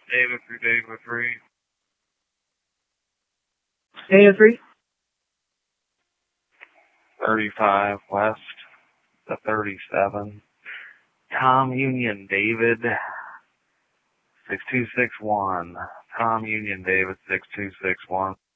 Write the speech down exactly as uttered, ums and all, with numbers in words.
David through David three. David three. thirty-five west to thirty-seven. Tom Union David six two six one. Tom Union David six two six one.